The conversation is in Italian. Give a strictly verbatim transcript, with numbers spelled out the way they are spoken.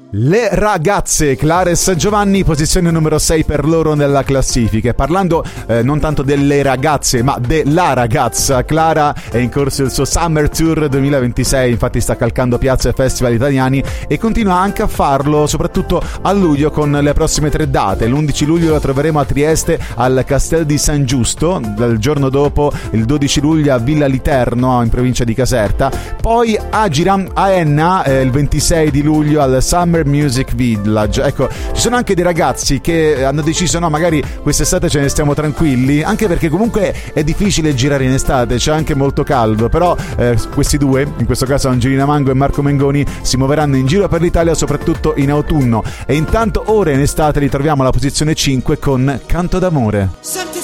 Le ragazze, Clara e San Giovanni, posizione numero sei per loro nella classifica. Parlando eh, non tanto delle ragazze ma della ragazza, Clara è in corso il suo Summer Tour duemilaventisei, infatti sta calcando piazze e festival italiani e continua anche a farlo soprattutto a luglio con le prossime tre date. L'undici luglio la troveremo a Trieste al Castel di San Giusto, il giorno dopo il dodici luglio a Villa Literno in provincia di Caserta, poi a Giram a Enna eh, il ventisei di luglio al Summer Music Village. Ecco, ci sono anche dei ragazzi che hanno deciso no, magari quest'estate ce ne stiamo tranquilli, anche perché comunque è difficile girare in estate, c'è anche molto caldo, però eh, questi due, in questo caso Angelina Mango e Marco Mengoni, si muoveranno in giro per l'Italia soprattutto in autunno, e intanto ora in estate li troviamo alla posizione cinque con Canto d'amore. Senti